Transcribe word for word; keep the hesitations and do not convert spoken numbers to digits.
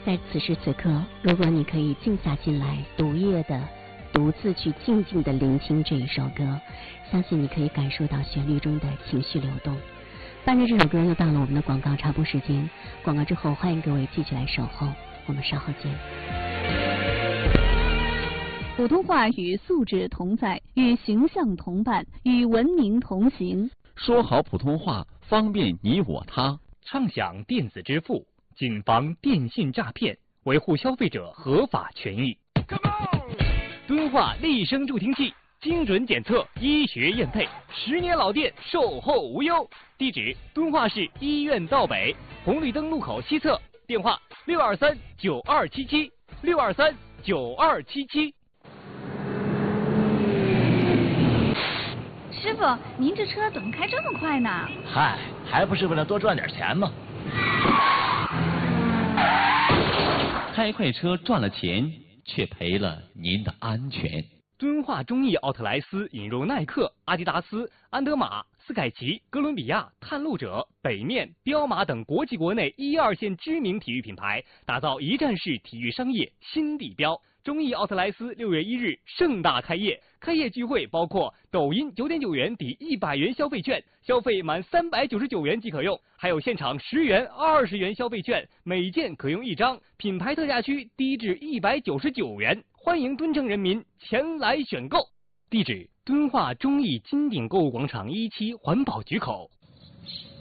在此时此刻，如果你可以静下心来，独夜的独自去静静的聆听这一首歌，相信你可以感受到旋律中的情绪流动。伴着这首歌，又到了我们的广告插播时间。广告之后，欢迎各位继续来守候，我们稍后见。 普通话与素质同在，与形象同伴，与文明同行。 说好普通话，方便你我他。 畅享电子支付，谨防电信诈骗，维护消费者合法权益。敦化立声助听器，精准检测，医学验配，十年老店，售后无忧。地址：敦化市医院道北红绿灯路口西侧。电话：六二三九二七七六二三九二七七。 师傅，您这车怎么开这么快呢？ 嗨，还不是为了多赚点钱吗？ 开快车赚了钱，却赔了您的安全。 敦化中意奥特莱斯引入耐克、阿迪达斯、安德玛、斯凯奇、哥伦比亚、探路者、北面、彪马等国际国内一二线知名体育品牌，打造一站式体育商业新地标。中意奥特莱斯六月一日盛大开业，开业聚会包括抖音九点九元抵一百元消费券，消费满三百九十九元即可用，还有现场十元、二十元消费券，每件可用一张，品牌特价区低至一百九十九元，欢迎敦城人民前来选购。地址：敦化中意金鼎购物广场一期环保局口。